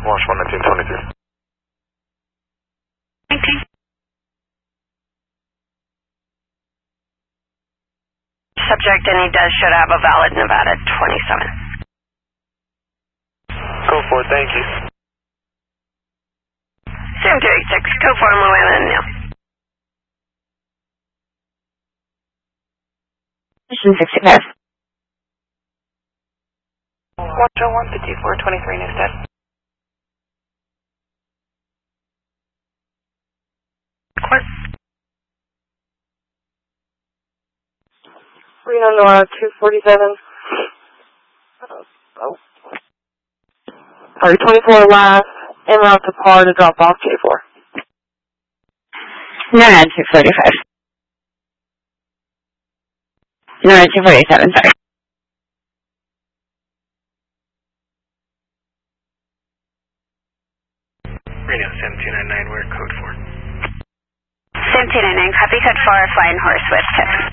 Wash 11923. Subject, and he should have a valid Nevada 27. Go for it, thank you. Sam 286, go for him, Luana and Neil. Mission 65. Watch 015423 Newstead. Court. Reno Nora 247. Sorry, 24 last, en route to par to drop off K4. Nora 245. Nora 247, sorry. Reno, Sam 299, we're code 4. Sam 299, copy code 4, flying horse with tip.